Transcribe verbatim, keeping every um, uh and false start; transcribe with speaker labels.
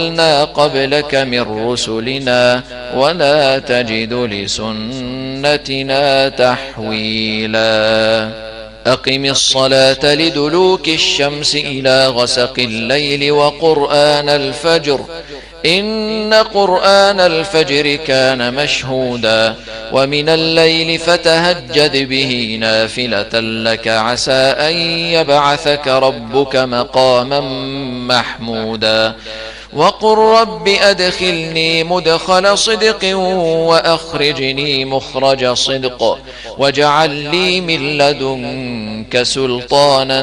Speaker 1: أرسلنا قبلك من رسلنا ولا تجد لسنتنا تحويلا. أقم الصلاة لدلوك الشمس إلى غسق الليل وقرآن الفجر إن قرآن الفجر كان مشهودا ومن الليل فتهجد به نافلة لك عسى أن يبعثك ربك مقاما محمودا وقل رب أدخلني مدخل صدق وأخرجني مخرج صدق واجعل لي من لدنك سلطانا